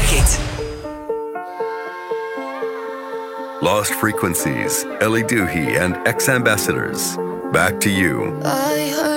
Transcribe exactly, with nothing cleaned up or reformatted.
it. Lost Frequencies, Ellie Duhy and X Ambassadors. Back to you. I heard